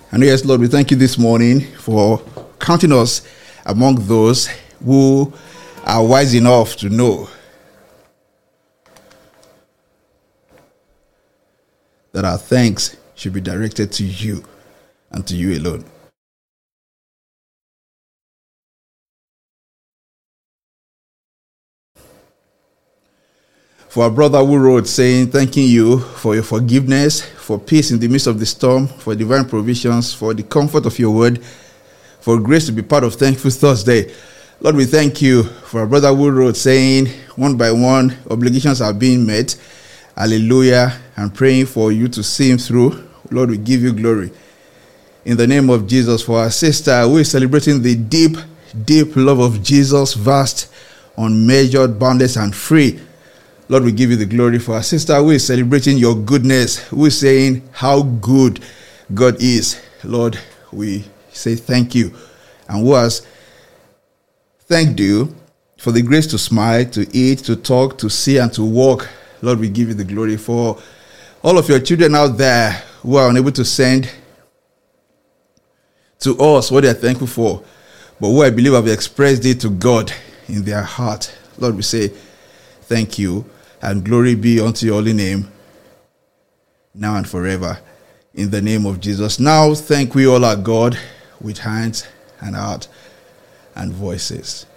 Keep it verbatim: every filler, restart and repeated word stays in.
And yes, Lord, we thank you this morning for counting us among those who are wise enough to know that our thanks should be directed to you and to you alone. For our brother who wrote saying, thanking you for your forgiveness, for peace in the midst of the storm, for divine provisions, for the comfort of your word, for grace to be part of Thankful Thursday. Lord, we thank you for our brother who wrote saying, one by one, obligations are being met. Hallelujah. And praying for you to see him through. Lord, we give you glory. In the name of Jesus, for our sister who is celebrating the deep, deep love of Jesus, vast, unmeasured, boundless, and free. Lord, we give you the glory for our sister who is celebrating your goodness, who is saying how good God is. Lord, we say thank you. And who has thanked you for the grace to smile, to eat, to talk, to see, and to walk. Lord, we give you the glory for all of your children out there who are unable to send to us what they are thankful for, but who I believe have expressed it to God in their heart. Lord, we say thank you. And glory be unto your holy name, now and forever, in the name of Jesus. Now thank we all our God with hands and heart and voices.